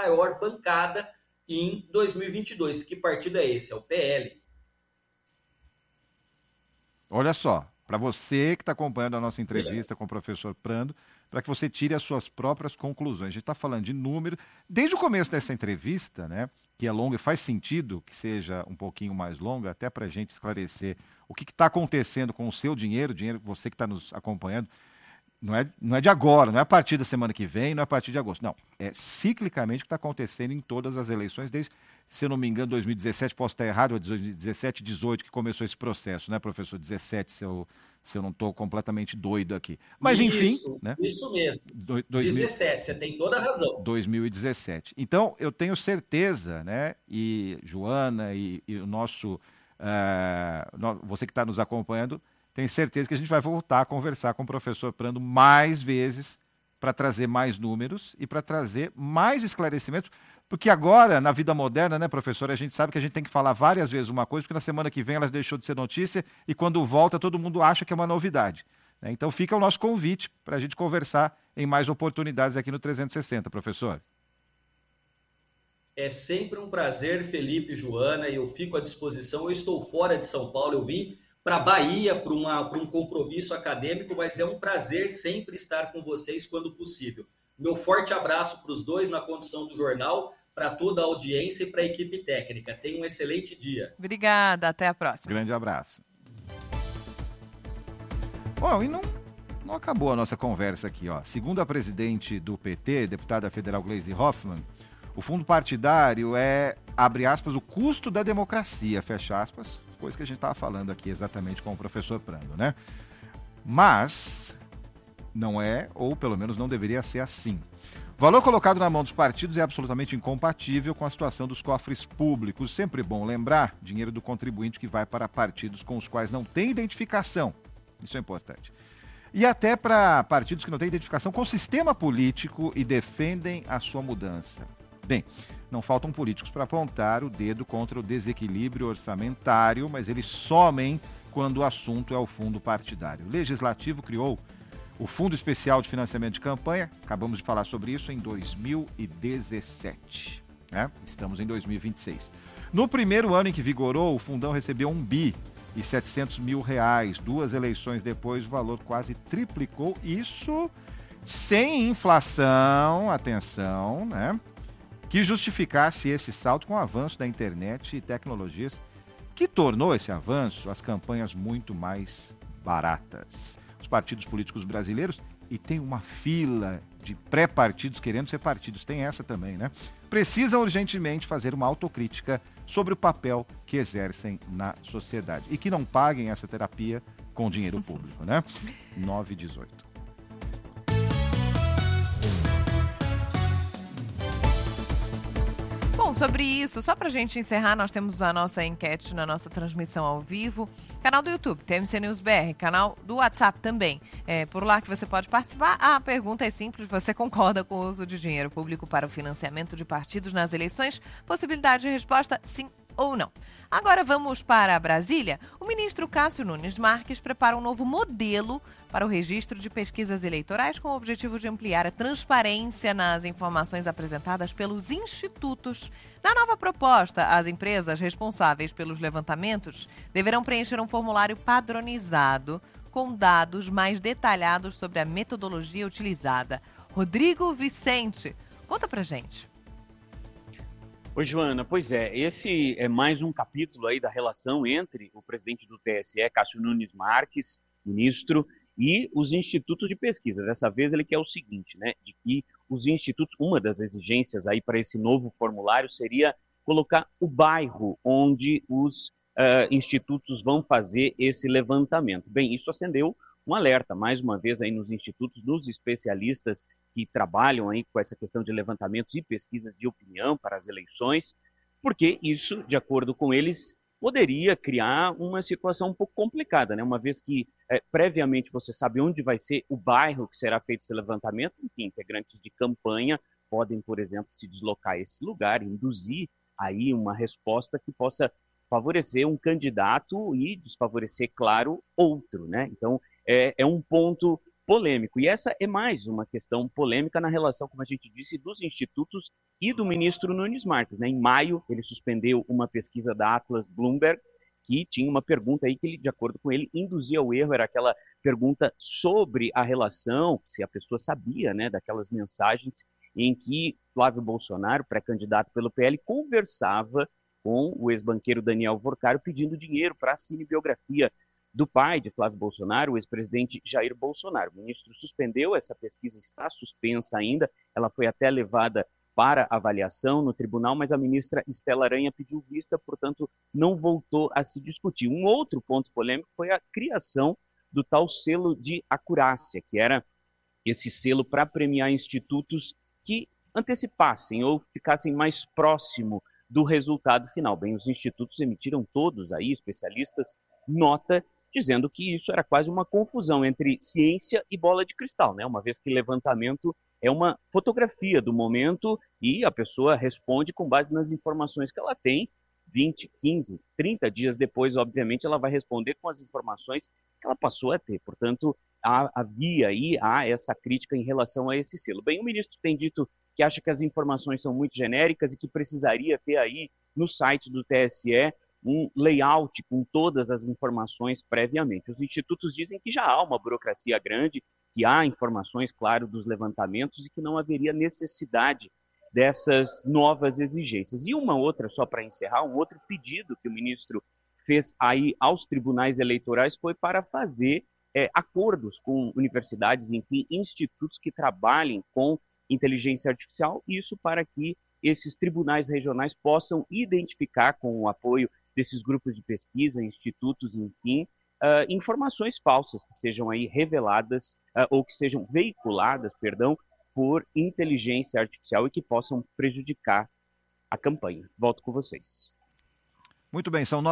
maior bancada em 2022. Que partido é esse? É o PL. Olha só, para você que está acompanhando a nossa entrevista com o professor Prando, para que você tire as suas próprias conclusões. A gente está falando de números. Desde o começo dessa entrevista, né, que é longa e faz sentido que seja um pouquinho mais longa, até para a gente esclarecer o que está acontecendo com o seu dinheiro, você que está nos acompanhando. Não é de agora, não é a partir da semana que vem, não é a partir de agosto. Não, é ciclicamente o que está acontecendo em todas as eleições, desde, se eu não me engano, 2017, posso estar errado, é 2017, 18 que começou esse processo, né, professor? 17, se eu não estou completamente doido aqui. Mas, enfim, né? Isso mesmo. 17, você tem toda a razão. 2017. Então, eu tenho certeza, né, e Joana e o nosso, você que está nos acompanhando, tenho certeza que a gente vai voltar a conversar com o professor Prando mais vezes para trazer mais números e para trazer mais esclarecimentos, porque agora, na vida moderna, né, professor, a gente sabe que a gente tem que falar várias vezes uma coisa, porque na semana que vem ela deixou de ser notícia e quando volta todo mundo acha que é uma novidade. Né? Então fica o nosso convite para a gente conversar em mais oportunidades aqui no 360, professor. É sempre um prazer, Felipe e Joana, e eu fico à disposição. Eu estou fora de São Paulo, eu vim para a Bahia para um compromisso acadêmico, mas é um prazer sempre estar com vocês quando possível. Meu forte abraço para os dois na condução do jornal, para toda a audiência e para a equipe técnica. Tenha um excelente dia. Obrigada, até a próxima. Grande abraço. Bom, e não acabou a nossa conversa aqui, ó. Segundo a presidente do PT, deputada federal Gleisi Hoffmann, o fundo partidário é, abre aspas, o custo da democracia, fecha aspas, coisa que a gente estava falando aqui exatamente com o professor Prando, né? Mas não é, ou pelo menos não deveria ser assim. O valor colocado na mão dos partidos é absolutamente incompatível com a situação dos cofres públicos. Sempre bom lembrar, dinheiro do contribuinte que vai para partidos com os quais não tem identificação. Isso é importante. E até para partidos que não têm identificação com o sistema político e defendem a sua mudança. Bem, não faltam políticos para apontar o dedo contra o desequilíbrio orçamentário, mas eles somem quando o assunto é o fundo partidário. O Legislativo criou o Fundo Especial de Financiamento de Campanha, acabamos de falar sobre isso, em 2017. Né? Estamos em 2026. No primeiro ano em que vigorou, o fundão recebeu R$1,7 bilhão. 2 eleições depois, o valor quase triplicou. Isso sem inflação, atenção, né? Que justificasse esse salto com o avanço da internet e tecnologias, que tornou esse avanço as campanhas muito mais baratas. Os partidos políticos brasileiros, e tem uma fila de pré-partidos querendo ser partidos, tem essa também, né? Precisam urgentemente fazer uma autocrítica sobre o papel que exercem na sociedade e que não paguem essa terapia com dinheiro público, né? 9h18. Bom, sobre isso, só pra gente encerrar, nós temos a nossa enquete na nossa transmissão ao vivo. Canal do YouTube, TMC News BR, canal do WhatsApp também. É por lá que você pode participar. A pergunta é simples, você concorda com o uso de dinheiro público para o financiamento de partidos nas eleições? Possibilidade de resposta, sim ou não. Agora vamos para Brasília. O ministro Cássio Nunes Marques prepara um novo modelo para o registro de pesquisas eleitorais com o objetivo de ampliar a transparência nas informações apresentadas pelos institutos. Na nova proposta, as empresas responsáveis pelos levantamentos deverão preencher um formulário padronizado com dados mais detalhados sobre a metodologia utilizada. Rodrigo Vicente, conta pra gente. Oi, Joana. Pois é, esse é mais um capítulo aí da relação entre o presidente do TSE, Cássio Nunes Marques, ministro, e os institutos de pesquisa. Dessa vez ele quer o seguinte, né, de que os institutos, uma das exigências aí para esse novo formulário seria colocar o bairro onde os institutos vão fazer esse levantamento. Bem, isso acendeu um alerta, mais uma vez, aí nos institutos, nos especialistas que trabalham aí com essa questão de levantamentos e pesquisas de opinião para as eleições, porque isso, de acordo com eles, poderia criar uma situação um pouco complicada, né? Uma vez que previamente você sabe onde vai ser o bairro que será feito esse levantamento, enfim, integrantes de campanha podem, por exemplo, se deslocar a esse lugar, induzir aí uma resposta que possa favorecer um candidato e desfavorecer, claro, outro, né? Então, é um ponto polêmico. E essa é mais uma questão polêmica na relação, como a gente disse, dos institutos e do ministro Nunes Marques, né? Em maio, ele suspendeu uma pesquisa da Atlas Bloomberg, que tinha uma pergunta aí que ele, de acordo com ele, induzia ao erro, era aquela pergunta sobre a relação, se a pessoa sabia, né, daquelas mensagens em que Flávio Bolsonaro, pré-candidato pelo PL, conversava com o ex-banqueiro Daniel Vorcário pedindo dinheiro para a cinebiografia do pai de Flávio Bolsonaro, o ex-presidente Jair Bolsonaro. O ministro suspendeu, essa pesquisa está suspensa ainda, ela foi até levada para avaliação no tribunal, mas a ministra Estela Aranha pediu vista, portanto, não voltou a se discutir. Um outro ponto polêmico foi a criação do tal selo de acurácia, que era esse selo para premiar institutos que antecipassem ou ficassem mais próximo do resultado final. Bem, os institutos emitiram todos aí, especialistas, nota dizendo que isso era quase uma confusão entre ciência e bola de cristal, né? Uma vez que levantamento é uma fotografia do momento e a pessoa responde com base nas informações que ela tem. 20, 15, 30 dias depois, obviamente, ela vai responder com as informações que ela passou a ter. Portanto, há essa crítica em relação a esse selo. Bem, o ministro tem dito que acha que as informações são muito genéricas e que precisaria ter aí no site do TSE um layout com todas as informações previamente. Os institutos dizem que já há uma burocracia grande, que há informações, claro, dos levantamentos e que não haveria necessidade dessas novas exigências. E uma outra, só para encerrar, um outro pedido que o ministro fez aí aos tribunais eleitorais foi para fazer acordos com universidades, enfim, institutos que trabalhem com inteligência artificial, isso para que esses tribunais regionais possam identificar, com o apoio desses grupos de pesquisa, institutos, enfim, informações falsas que sejam aí reveladas ou que sejam veiculadas, por inteligência artificial e que possam prejudicar a campanha. Volto com vocês. Muito bem, são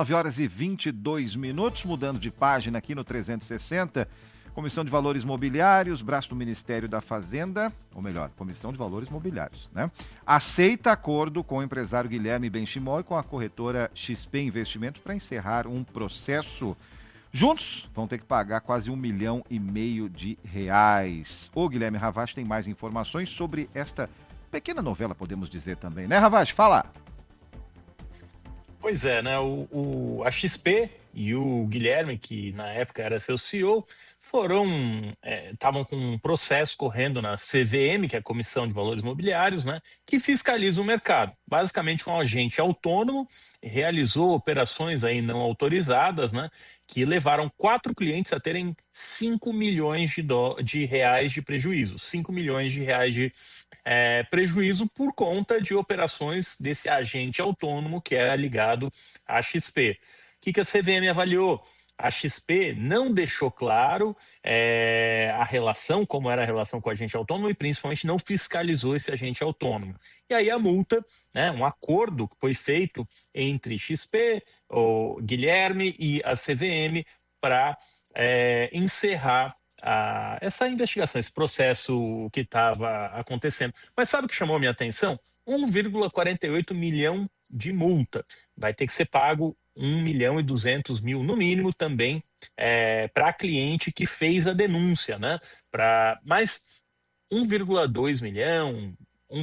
9h22, mudando de página aqui no 360. Comissão de Valores Mobiliários, braço do Ministério da Fazenda, ou melhor, Comissão de Valores Mobiliários, né? Aceita acordo com o empresário Guilherme Benchimol e com a corretora XP Investimentos para encerrar um processo. Juntos vão ter que pagar quase R$1,5 milhão de reais. O Guilherme Ravache tem mais informações sobre esta pequena novela, podemos dizer também, né, Ravache? Fala! Pois é, né? A XP e o Guilherme, que na época era seu CEO, estavam com um processo correndo na CVM, que é a Comissão de Valores Mobiliários, né, que fiscaliza o mercado. Basicamente, um agente autônomo realizou operações aí não autorizadas, né, que levaram 4 clientes a terem 5 milhões de reais de prejuízo. 5 milhões de reais de prejuízo por conta de operações desse agente autônomo que era ligado à XP. O que a CVM avaliou? A XP não deixou claro a relação, como era a relação com o agente autônomo, e principalmente não fiscalizou esse agente autônomo. E aí a multa, né, um acordo que foi feito entre XP, o Guilherme e a CVM para encerrar essa investigação, esse processo que estava acontecendo. Mas sabe o que chamou a minha atenção? 1,48 milhão de multa. Vai ter que ser pago 1.200.000 no mínimo também para cliente que fez a denúncia, né? Mas 1,2 milhão,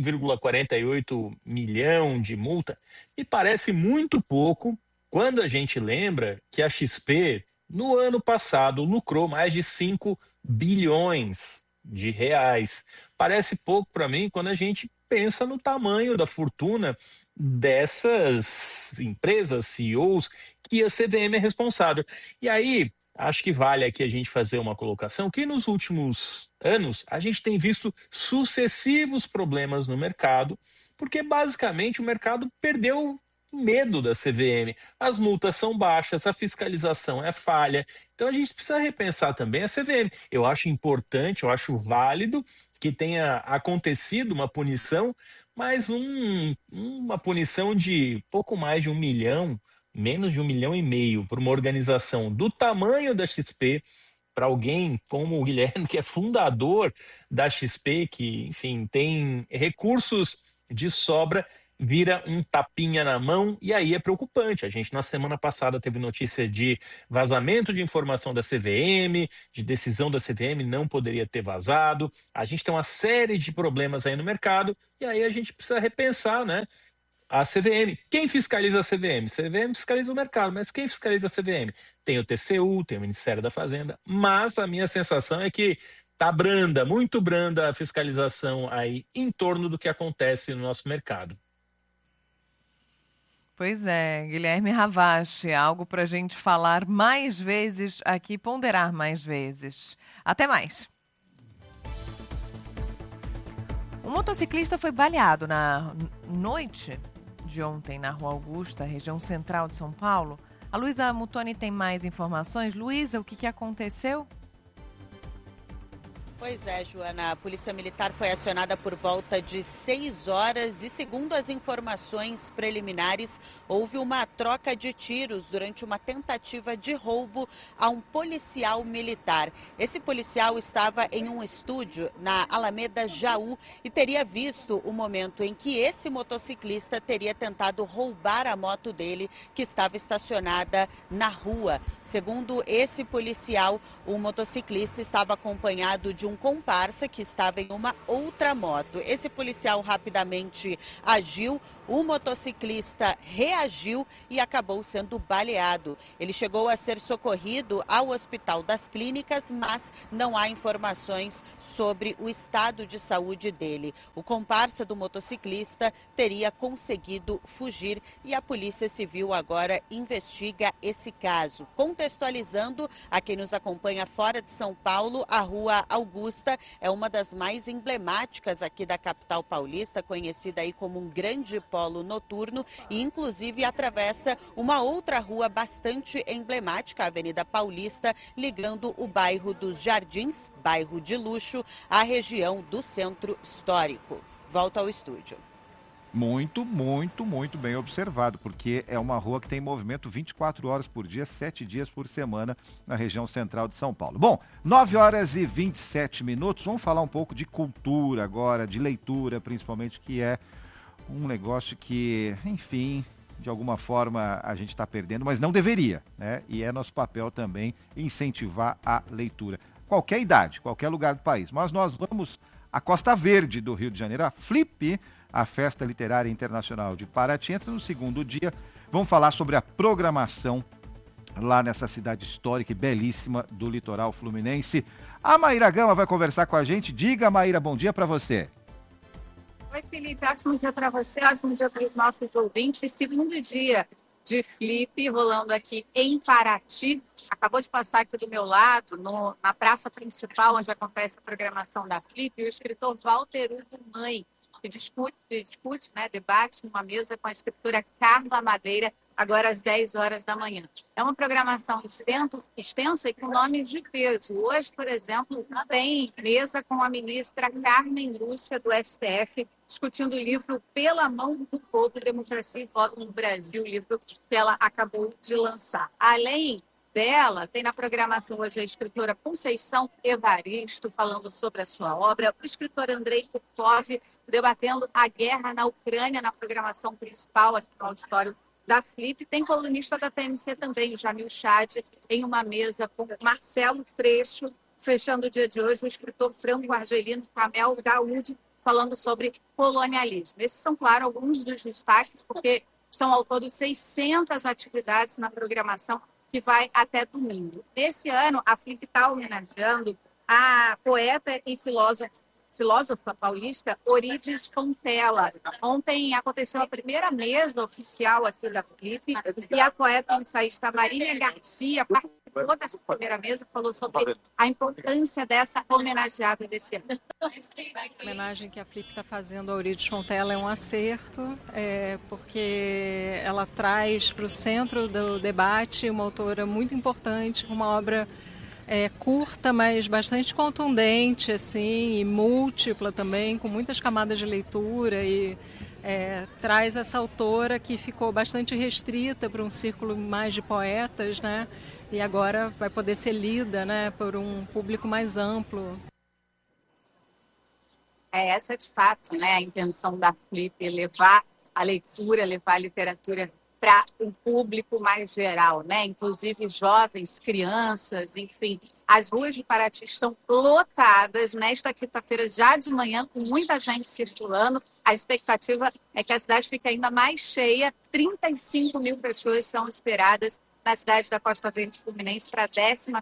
1,48 milhão de multa me parece muito pouco quando a gente lembra que a XP no ano passado lucrou mais de 5 bilhões de reais. Parece pouco para mim quando a gente pensa no tamanho da fortuna dessas empresas, CEOs, que a CVM é responsável. E aí, acho que vale aqui a gente fazer uma colocação que nos últimos anos a gente tem visto sucessivos problemas no mercado, porque basicamente o mercado perdeu medo da CVM. As multas são baixas, a fiscalização é falha. Então a gente precisa repensar também a CVM. Eu acho importante, eu acho válido que tenha acontecido uma punição, mas uma punição de pouco mais de 1 milhão, menos de 1,5 milhão para uma organização do tamanho da XP, para alguém como o Guilherme, que é fundador da XP, que, enfim, tem recursos de sobra, vira um tapinha na mão e aí é preocupante. A gente, na semana passada, teve notícia de vazamento de informação da CVM, de decisão da CVM, não poderia ter vazado. A gente tem uma série de problemas aí no mercado e aí a gente precisa repensar, né? A CVM. Quem fiscaliza a CVM? A CVM fiscaliza o mercado, mas quem fiscaliza a CVM? Tem o TCU, tem o Ministério da Fazenda, mas a minha sensação é que tá branda, muito branda a fiscalização aí em torno do que acontece no nosso mercado. Pois é, Guilherme Ravache, algo para a gente falar mais vezes aqui, ponderar mais vezes. Até mais. Um motociclista foi baleado na noite de ontem na Rua Augusta, região central de São Paulo. A Luísa Mutoni tem mais informações. Luísa, o que aconteceu? Pois é, Joana, a Polícia Militar foi acionada por volta de 6 horas e, segundo as informações preliminares, houve uma troca de tiros durante uma tentativa de roubo a um policial militar. Esse policial estava em um estúdio na Alameda Jaú e teria visto o momento em que esse motociclista teria tentado roubar a moto dele, que estava estacionada na rua. Segundo esse policial, o motociclista estava acompanhado de um comparsa que estava em uma outra moto. Esse policial rapidamente agiu, o motociclista reagiu e acabou sendo baleado. Ele chegou a ser socorrido ao Hospital das Clínicas, mas não há informações sobre o estado de saúde dele. O comparsa do motociclista teria conseguido fugir e a Polícia Civil agora investiga esse caso. Contextualizando a quem nos acompanha fora de São Paulo, a Rua Augusta é uma das mais emblemáticas aqui da capital paulista, conhecida aí como um grande polo noturno e inclusive atravessa uma outra rua bastante emblemática, a Avenida Paulista, ligando o bairro dos Jardins, bairro de luxo, à região do Centro Histórico. Volto ao estúdio. Muito bem observado, porque é uma rua que tem movimento 24 horas por dia, 7 dias por semana na região central de São Paulo. Bom, 9 horas e 27 minutos, vamos falar um pouco de cultura agora, de leitura principalmente, que é um negócio que, enfim, de alguma forma a gente está perdendo, mas não deveria, né? E é nosso papel também incentivar a leitura. Qualquer idade, qualquer lugar do país. Mas nós vamos à Costa Verde do Rio de Janeiro, a Flip, a Festa Literária Internacional de Paraty, entra no segundo dia. Vamos falar sobre a programação lá nessa cidade histórica e belíssima do litoral fluminense. A Maíra Gama vai conversar com a gente. Diga, Maíra, bom dia para você. Oi, Felipe, ótimo dia para você, ótimo dia para os nossos ouvintes. Segundo dia de Flip rolando aqui em Paraty. Acabou de passar aqui do meu lado, na praça principal, onde acontece a programação da Flip, o escritor Walter Hugo Mãe, que discute, né, debate numa mesa com a escritora Carla Madeira, agora às 10 horas da manhã. É uma programação extensa e com nomes de peso. Hoje, por exemplo, tem mesa com a ministra Carmen Lúcia, do STF, discutindo o livro Pela Mão do Povo, Democracia e Voto no Brasil, o livro que ela acabou de lançar. Além dela, tem na programação hoje a escritora Conceição Evaristo, falando sobre a sua obra, o escritor Andrei Kurtov, debatendo a guerra na Ucrânia, na programação principal aqui no auditório da Flip. Tem colunista da TMC também, o Jamil Chad, em uma mesa com Marcelo Freixo, fechando o dia de hoje, o escritor franco-argelino Kamel Daoud, falando sobre colonialismo. Esses são, claro, alguns dos destaques, porque são ao todo 600 atividades na programação que vai até domingo. Nesse ano, a Flip está homenageando a poeta e filósofa paulista Eurídice Fontella. Ontem aconteceu a primeira mesa oficial aqui da Flip e a poeta e ensaísta Marília Garcia participou dessa primeira mesa, falou sobre a importância dessa homenageada desse ano. A homenagem que a Flip está fazendo a Eurídice Fontella é um acerto, porque ela traz para o centro do debate uma autora muito importante, com uma obra curta, mas bastante contundente, assim, e múltipla também, com muitas camadas de leitura, e traz essa autora que ficou bastante restrita para um círculo mais de poetas, né? E agora vai poder ser lida, né, por um público mais amplo. Essa, de fato, né, a intenção da Flip, levar a leitura, levar a literatura para um público mais geral, né? Inclusive jovens, crianças, enfim. As ruas de Paraty estão lotadas nesta quinta-feira, já de manhã, com muita gente circulando. A expectativa é que a cidade fique ainda mais cheia. 35 mil pessoas são esperadas na cidade da Costa Verde Fluminense para a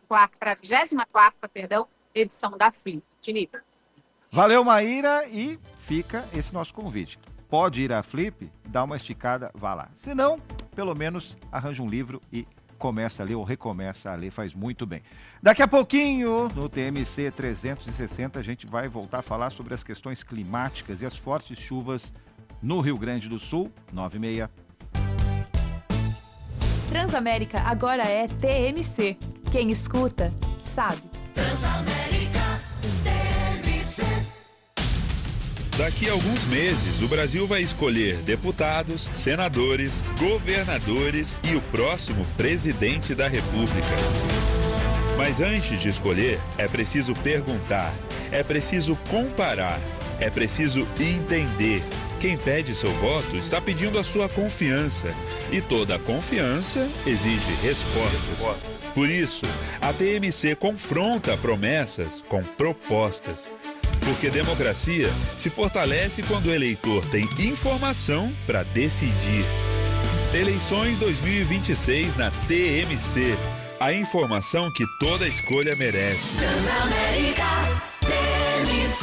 24ª edição da Flip. Felipe. Valeu, Maíra, e fica esse nosso convite. Pode ir à Flip, dá uma esticada, vá lá. Se não, pelo menos arranja um livro e começa a ler ou recomeça a ler, faz muito bem. Daqui a pouquinho, no TMC 360, a gente vai voltar a falar sobre as questões climáticas e as fortes chuvas no Rio Grande do Sul, 9h30. Transamérica agora é TMC. Quem escuta, sabe. Transamérica TMC. Daqui a alguns meses, o Brasil vai escolher deputados, senadores, governadores e o próximo presidente da República. Mas antes de escolher, é preciso perguntar, é preciso comparar, é preciso entender. Quem pede seu voto está pedindo a sua confiança. E toda confiança exige respostas. Por isso, a TMC confronta promessas com propostas. Porque democracia se fortalece quando o eleitor tem informação para decidir. Eleições 2026 na TMC. A informação que toda escolha merece. Transamérica TMC.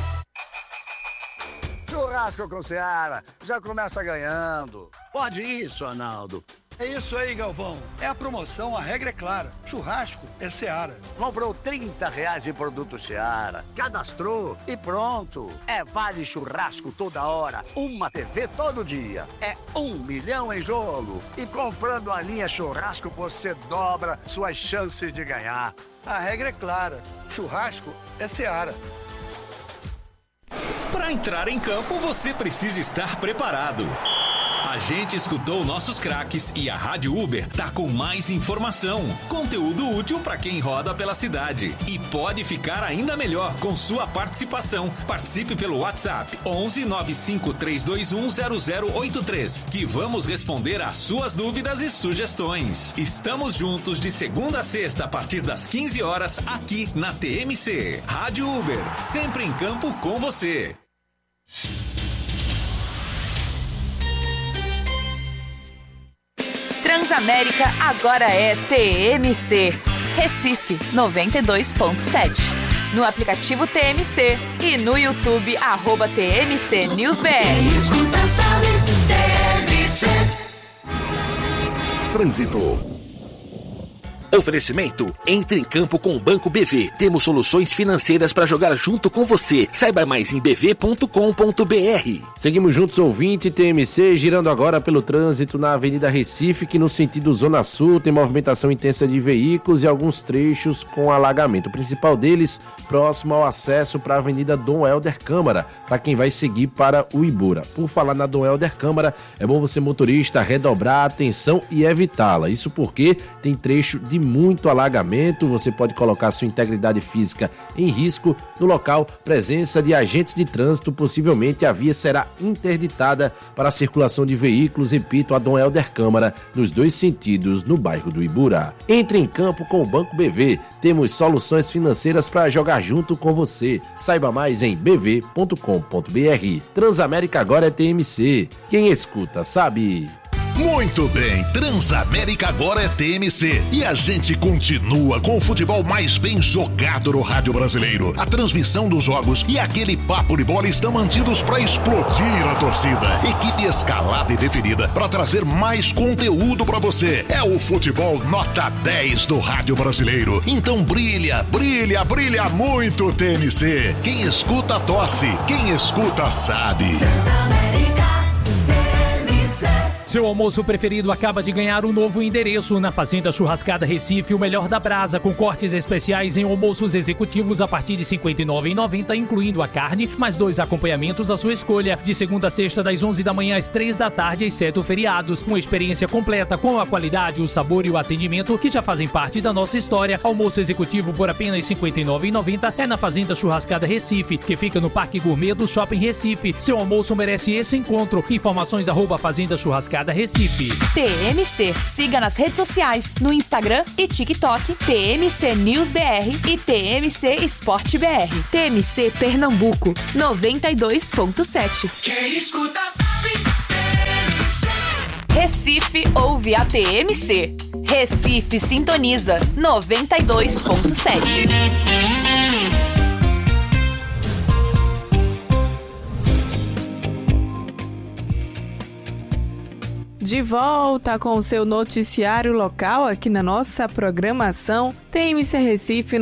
Churrasco com Seara já começa ganhando. Pode isso, Arnaldo. É isso aí, Galvão. É a promoção, a regra é clara. Churrasco é Seara. Comprou R$30 em produto Seara. Cadastrou e pronto. É vale churrasco toda hora. Uma TV todo dia. É 1 milhão em jogo. E comprando a linha churrasco, você dobra suas chances de ganhar. A regra é clara. Churrasco é Seara. Para entrar em campo, você precisa estar preparado. A gente escutou nossos craques e a Rádio Uber tá com mais informação, conteúdo útil para quem roda pela cidade. E pode ficar ainda melhor com sua participação. Participe pelo WhatsApp 11 95 321 0083, que vamos responder às suas dúvidas e sugestões. Estamos juntos de segunda a sexta a partir das 15 horas aqui na TMC. Rádio Uber, sempre em campo com você. Transamérica agora é TMC. Recife 92.7. No aplicativo TMC e no YouTube @TMC NewsBR. Escuta, sabe, TMC. Trânsito. Oferecimento, entre em campo com o Banco BV. Temos soluções financeiras para jogar junto com você. Saiba mais em bv.com.br. Seguimos juntos, ouvinte TMC, girando agora pelo trânsito na Avenida Recife, que no sentido Zona Sul tem movimentação intensa de veículos e alguns trechos com alagamento. O principal deles próximo ao acesso para a Avenida Dom Helder Câmara, para quem vai seguir para o Ibura. Por falar na Dom Helder Câmara, é bom você, motorista, redobrar a atenção e evitá-la. Isso porque tem trecho de muito alagamento, você pode colocar sua integridade física em risco. No local, presença de agentes de trânsito, possivelmente a via será interditada para a circulação de veículos, repito, a Dom Helder Câmara, nos dois sentidos, no bairro do Ibura. Entre em campo com o Banco BV, temos soluções financeiras para jogar junto com você. Saiba mais em bv.com.br. Transamérica agora é TMC. Quem escuta, sabe. Muito bem, Transamérica agora é TMC e a gente continua com o futebol mais bem jogado no rádio brasileiro. A transmissão dos jogos e aquele papo de bola estão mantidos para explodir a torcida. Equipe escalada e definida para trazer mais conteúdo para você. É o futebol nota 10 do rádio brasileiro. Então brilha, brilha, brilha muito, TMC. Quem escuta tosse, quem escuta sabe. Transamérica TMC. Seu almoço preferido acaba de ganhar um novo endereço na Fazenda Churrascada Recife, o melhor da brasa, com cortes especiais em almoços executivos a partir de R$ 59,90, incluindo a carne, mais 2 acompanhamentos à sua escolha, de segunda a sexta, das 11 da manhã às 3 da tarde, exceto feriados. Uma experiência completa com a qualidade, o sabor e o atendimento que já fazem parte da nossa história. Almoço executivo por apenas R$ 59,90 é na Fazenda Churrascada Recife, que fica no Parque Gourmet do Shopping Recife. Seu almoço merece esse encontro. Informações @Fazenda Churrascada Recife. TMC. Siga nas redes sociais, no Instagram e TikTok, TMC News BR e TMC Esporte BR. TMC Pernambuco, 92.7. Quem escuta sabe. Recife ouve a TMC. Recife sintoniza 92.7. De volta com o seu noticiário local aqui na nossa programação TMC Recife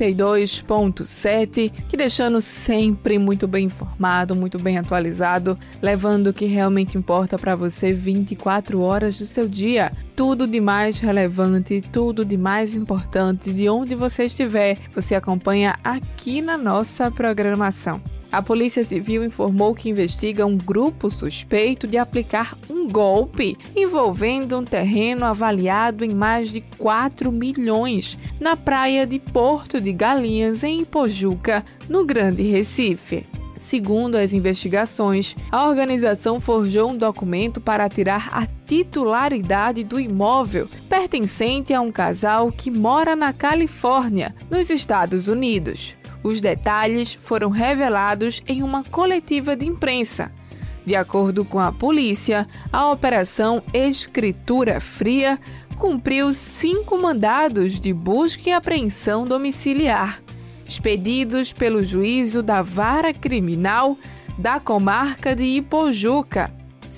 92.7, te deixando sempre muito bem informado, muito bem atualizado, levando o que realmente importa para você 24 horas do seu dia. Tudo de mais relevante, tudo de mais importante, de onde você estiver, você acompanha aqui na nossa programação. A Polícia Civil informou que investiga um grupo suspeito de aplicar um golpe envolvendo um terreno avaliado em mais de 4 milhões na praia de Porto de Galinhas, em Ipojuca, no Grande Recife. Segundo as investigações, a organização forjou um documento para tirar a titularidade do imóvel pertencente a um casal que mora na Califórnia, nos Estados Unidos. Os detalhes foram revelados em uma coletiva de imprensa. De acordo com a polícia, a Operação Escritura Fria cumpriu 5 mandados de busca e apreensão domiciliar, expedidos pelo juízo da Vara Criminal da comarca de Ipojuca.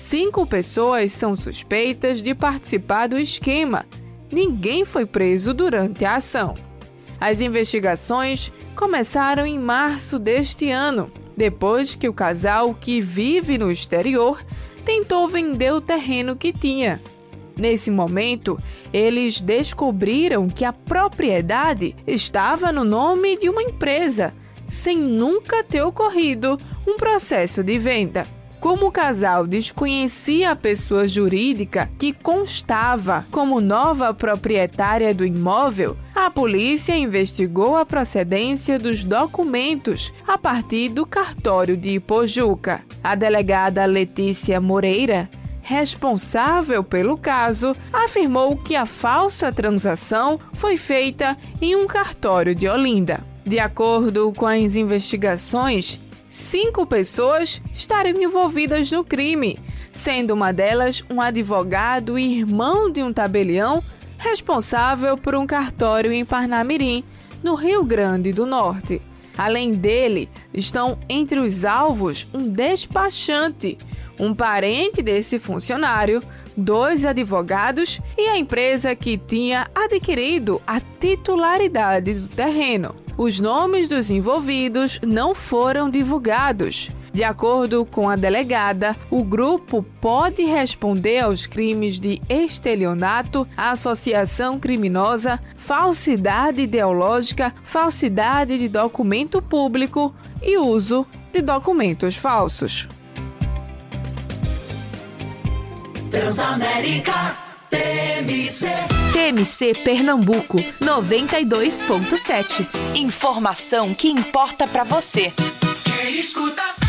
5 pessoas são suspeitas de participar do esquema. Ninguém foi preso durante a ação. As investigações começaram em março deste ano, depois que o casal, que vive no exterior, tentou vender o terreno que tinha. Nesse momento, eles descobriram que a propriedade estava no nome de uma empresa, sem nunca ter ocorrido um processo de venda. Como o casal desconhecia a pessoa jurídica que constava como nova proprietária do imóvel, a polícia investigou a procedência dos documentos a partir do cartório de Ipojuca. A delegada Letícia Moreira, responsável pelo caso, afirmou que a falsa transação foi feita em um cartório de Olinda. De acordo com as investigações, 5 pessoas estariam envolvidas no crime, sendo uma delas um advogado e irmão de um tabelião responsável por um cartório em Parnamirim, no Rio Grande do Norte. Além dele, estão entre os alvos um despachante, um parente desse funcionário, 2 advogados e a empresa que tinha adquirido a titularidade do terreno. Os nomes dos envolvidos não foram divulgados. De acordo com a delegada, o grupo pode responder aos crimes de estelionato, associação criminosa, falsidade ideológica, falsidade de documento público e uso de documentos falsos. Transamérica TMC. TMC Pernambuco, 92.7. Informação que importa pra você. Quem escuta sabe.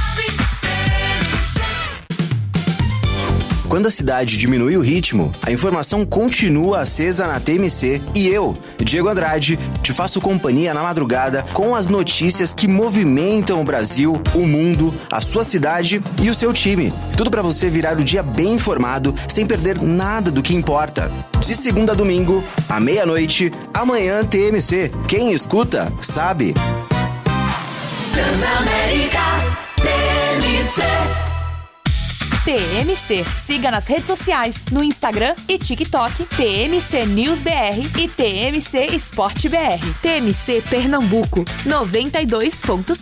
Quando a cidade diminui o ritmo, a informação continua acesa na TMC e eu, Diego Andrade, te faço companhia na madrugada com as notícias que movimentam o Brasil, o mundo, a sua cidade e o seu time. Tudo para você virar o dia bem informado, sem perder nada do que importa. De segunda a domingo, à meia-noite, amanhã TMC. Quem escuta, sabe. Transamérica TMC. TMC. Siga nas redes sociais, no Instagram e TikTok, TMC News BR e TMC Esporte BR. TMC Pernambuco, 92.7.